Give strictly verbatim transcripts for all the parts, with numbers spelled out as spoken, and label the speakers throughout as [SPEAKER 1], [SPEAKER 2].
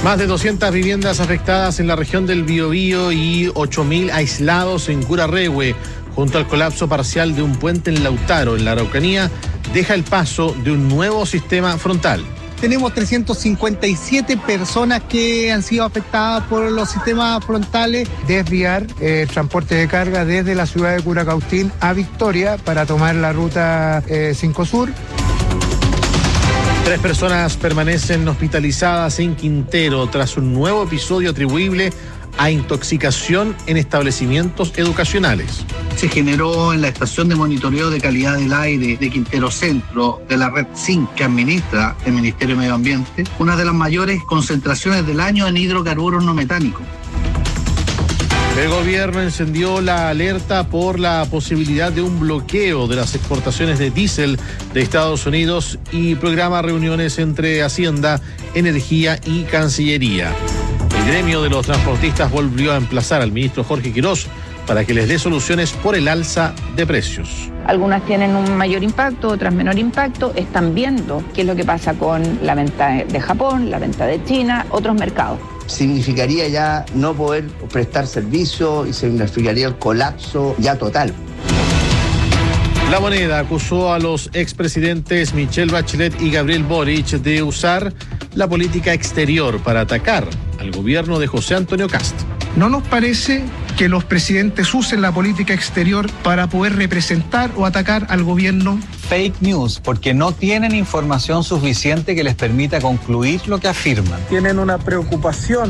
[SPEAKER 1] Más de doscientas viviendas afectadas en la región del Biobío y ocho mil aislados en Curarrehue, junto al colapso parcial de un puente en Lautaro, en la Araucanía, deja el paso de un nuevo sistema frontal.
[SPEAKER 2] Tenemos trescientas cincuenta y siete personas que han sido afectadas por los sistemas frontales.
[SPEAKER 3] Desviar eh, transporte de carga desde la ciudad de Curacautín a Victoria para tomar la ruta eh, cinco Sur.
[SPEAKER 1] Tres personas permanecen hospitalizadas en Quintero tras un nuevo episodio atribuible a intoxicación en establecimientos educacionales.
[SPEAKER 4] Se generó en la estación de monitoreo de calidad del aire de Quintero Centro, de la red C I N C que administra el Ministerio de Medio Ambiente, una de las mayores concentraciones del año en hidrocarburos no metánicos.
[SPEAKER 1] El gobierno encendió la alerta por la posibilidad de un bloqueo de las exportaciones de diésel de Estados Unidos y programa reuniones entre Hacienda, Energía y Cancillería. El gremio de los transportistas volvió a emplazar al ministro Jorge Quirós para que les dé soluciones por el alza de precios.
[SPEAKER 5] Algunas tienen un mayor impacto, otras menor impacto. Están viendo qué es lo que pasa con la venta de Japón, la venta de China, otros mercados.
[SPEAKER 6] Significaría ya no poder prestar servicio y significaría el colapso ya total.
[SPEAKER 1] La Moneda acusó a los expresidentes Michelle Bachelet y Gabriel Boric de usar la política exterior para atacar al gobierno de José Antonio Kast.
[SPEAKER 7] No nos parece que los presidentes usen la política exterior para poder representar o atacar al gobierno.
[SPEAKER 8] Fake news, porque no tienen información suficiente que les permita concluir lo que afirman.
[SPEAKER 3] Tienen una preocupación.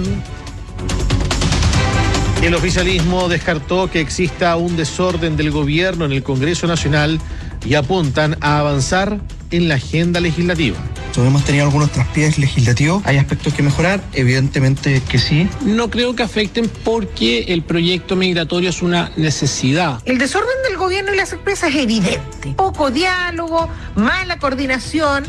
[SPEAKER 1] El oficialismo descartó que exista un desorden del gobierno en el Congreso Nacional y apuntan a avanzar en la agenda legislativa.
[SPEAKER 9] Hemos tenido algunos traspiés legislativos, hay aspectos que mejorar, evidentemente que sí.
[SPEAKER 10] No creo que afecten porque el proyecto migratorio es una necesidad.
[SPEAKER 11] El desorden del gobierno y las empresas es evidente. Poco diálogo, mala coordinación.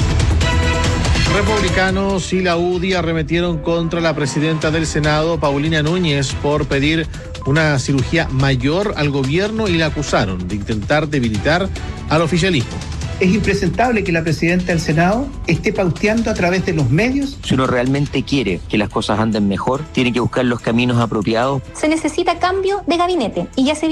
[SPEAKER 1] Republicanos y la U D I arremetieron contra la presidenta del Senado, Paulina Núñez, por pedir una cirugía mayor al gobierno y la acusaron de intentar debilitar al oficialismo.
[SPEAKER 12] Es impresentable que la presidenta del Senado esté pauteando a través de los medios.
[SPEAKER 13] Si uno realmente quiere que las cosas anden mejor, tiene que buscar los caminos apropiados.
[SPEAKER 14] Se necesita cambio de gabinete y ya se